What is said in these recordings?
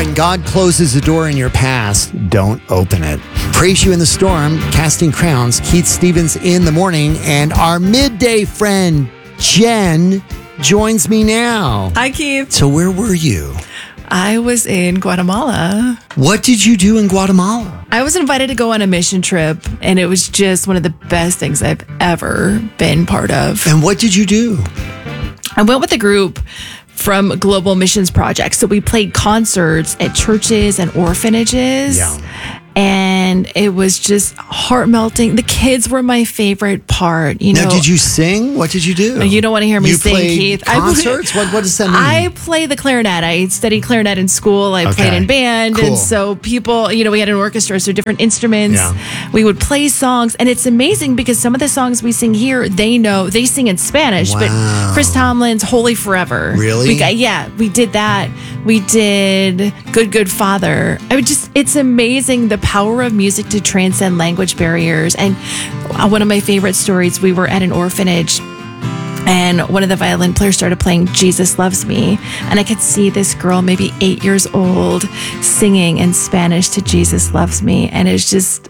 When God closes a door in your past, don't open it. Praise You in the Storm, Casting Crowns, Keith Stevens in the morning, and our midday friend, Jen, joins me now. Hi, Keith. So where were you? I was in Guatemala. What did you do in Guatemala? I was invited to go on a mission trip, and it was just one of the best things I've ever been part of. And what did you do? I went with a group from Global Missions Project. So we played concerts at churches and orphanages. Yeah. And it was just heart melting. The kids were my favorite part. Now, did you sing? What did you do? You don't want to hear me sing, Keith. Concerts? What does that mean? I play the clarinet. I studied clarinet in school. I played in band. Cool. And so people, we had an orchestra, so different instruments. Yeah. We would play songs. And it's amazing because some of the songs we sing here, they sing in Spanish. Wow. But Chris Tomlin's Holy Forever. Really? We did that. We did Good Father. It's amazing the power of music to transcend language barriers. And one of my favorite stories, we were at an orphanage and one of the violin players started playing Jesus Loves Me. And I could see this girl, maybe 8 years old, singing in Spanish to Jesus Loves Me. And it's just,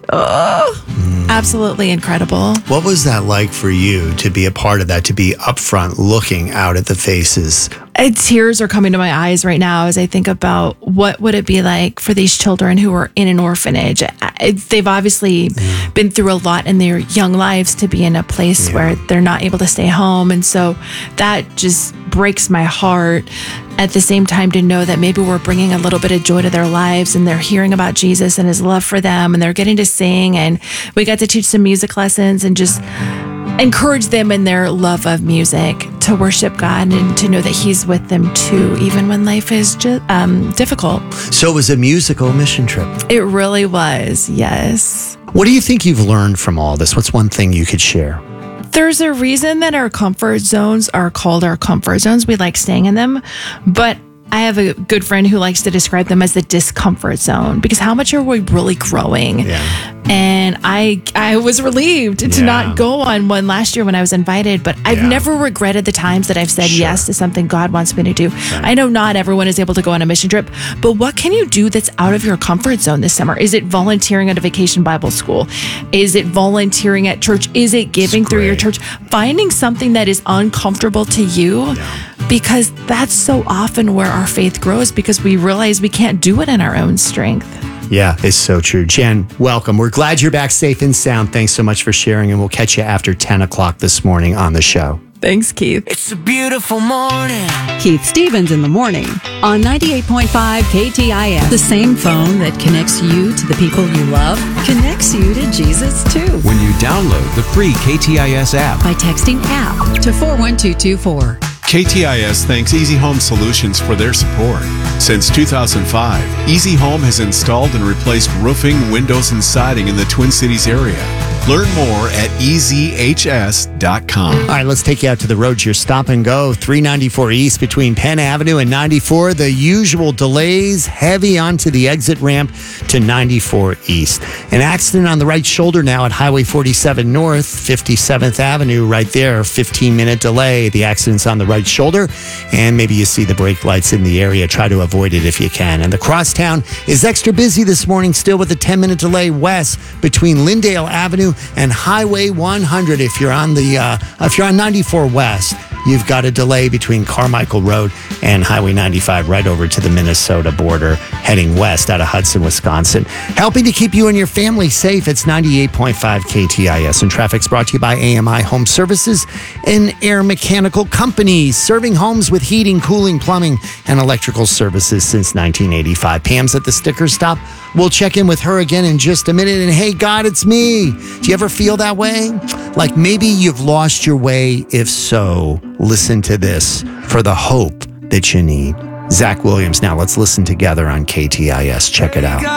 absolutely incredible. What was that like for you to be a part of that, to be up front looking out at the faces? Tears are coming to my eyes right now as I think about what would it be like for these children who are in an orphanage. They've obviously been through a lot in their young lives to be in a place where they're not able to stay home. And so that just breaks my heart. At the same time, to know that maybe we're bringing a little bit of joy to their lives and they're hearing about Jesus and his love for them and they're getting to sing. And we got to teach some music lessons and just encourage them in their love of music to worship God and to know that he's with them too, even when life is difficult. So it was a musical mission trip. It really was, yes. What do you think you've learned from all this? What's one thing you could share? There's a reason that our comfort zones are called our comfort zones. We like staying in them, but I have a good friend who likes to describe them as the discomfort zone because how much are we really growing? Yeah. And I was relieved to not go on one last year when I was invited, but I've never regretted the times that I've said yes to something God wants me to do. Right. I know not everyone is able to go on a mission trip, but what can you do that's out of your comfort zone this summer? Is it volunteering at a vacation Bible school? Is it volunteering at church? Is it giving through your church? Finding something that is uncomfortable to you. Because that's so often where our faith grows because we realize we can't do it in our own strength. Yeah, it's so true. Jen, welcome. We're glad you're back safe and sound. Thanks so much for sharing, and we'll catch you after 10 o'clock this morning on the show. Thanks, Keith. It's a beautiful morning. Keith Stevens in the morning on 98.5 KTIS. The same phone that connects you to the people you love connects you to Jesus too. When you download the free KTIS app by texting app to 41224. KTIS thanks Easy Home Solutions for their support. Since 2005, Easy Home has installed and replaced roofing, windows, and siding in the Twin Cities area. Learn more at EasyHS.com. All right, let's take you out to the roads. Your stop and go, 394 East between Penn Avenue and 94. The usual delays, heavy onto the exit ramp to 94 East. An accident on the right shoulder now at Highway 47 North, 57th Avenue, right there. 15-minute delay. The accident's on the right shoulder, and maybe you see the brake lights in the area. Try to avoid it if you can. And the crosstown is extra busy this morning, still with a 10-minute delay west between Lyndale Avenue and Highway 100. If you're on 94 West, you've got a delay between Carmichael Road and Highway 95 right over to the Minnesota border, heading west out of Hudson, Wisconsin. Helping to keep you and your family safe, it's 98.5 KTIS. And traffic's brought to you by AMI Home Services and Air Mechanical Companies, serving homes with heating, cooling, plumbing, and electrical services since 1985. Pam's at the sticker stop. We'll check in with her again in just a minute. And hey, God, it's me. Do you ever feel that way? Like maybe you've lost your way? If so, listen to this for the hope that you need. Zach Williams. Now let's listen together on KTIS. Check it out.